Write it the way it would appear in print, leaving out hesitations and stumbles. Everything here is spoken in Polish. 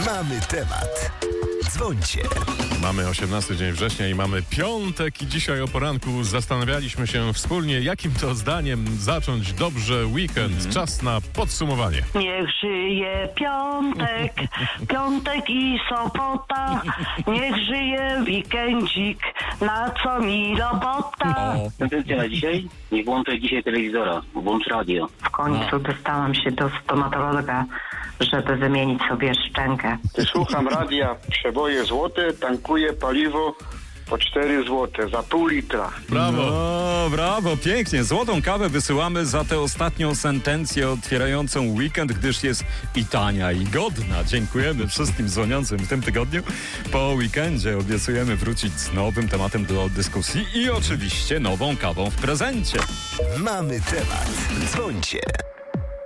Mamy temat. Dzwońcie. Mamy 18 dzień września i mamy piątek i dzisiaj o poranku zastanawialiśmy się wspólnie, jakim to zdaniem zacząć dobrze weekend. Czas na podsumowanie. Niech żyje piątek, piątek i sobota, niech żyje weekendzik, na co mi robota. Tendencja na dzisiaj? Nie włączaj dzisiaj telewizora, włącz radio. W końcu dostałam się do stomatologa, żeby wymienić sobie szczękę. Słucham radia, przeboje złote, tankuję paliwo po 4 złote za pół litra. Brawo! No, brawo, pięknie. Złotą kawę wysyłamy za tę ostatnią sentencję otwierającą weekend, gdyż jest i tania, i godna. Dziękujemy wszystkim dzwoniącym w tym tygodniu. Po weekendzie obiecujemy wrócić z nowym tematem do dyskusji i oczywiście nową kawą w prezencie. Mamy temat. Dzwońcie.